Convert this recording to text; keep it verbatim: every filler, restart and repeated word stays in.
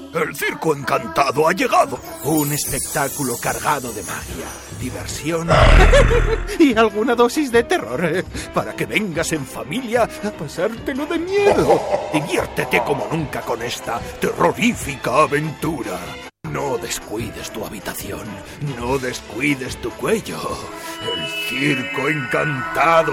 El circo encantado ha llegado. Un espectáculo cargado de magia, diversión y alguna dosis de terror, ¿eh? Para que vengas en familia a pasártelo de miedo. Diviértete como nunca con esta terrorífica aventura. No descuides tu habitación, no descuides tu cuello. El circo encantado